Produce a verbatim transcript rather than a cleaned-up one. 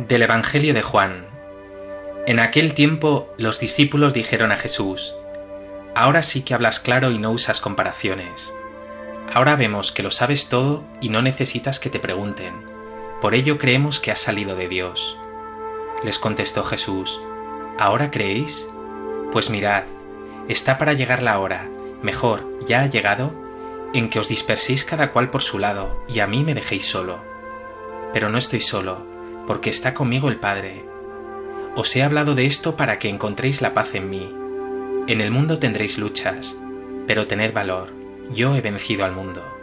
Del Evangelio de Juan. En aquel tiempo los discípulos dijeron a Jesús: «Ahora sí que hablas claro y no usas comparaciones. Ahora vemos que lo sabes todo y no necesitas que te pregunten. Por ello creemos que has salido de Dios». Les contestó Jesús: «¿Ahora creéis? Pues mirad, está para llegar la hora, mejor, ya ha llegado, en que os disperséis cada cual por su lado y a mí me dejéis solo. Pero no estoy solo, porque está conmigo el Padre. Os he hablado de esto para que encontréis la paz en mí. En el mundo tendréis luchas, pero tened valor, yo he vencido al mundo».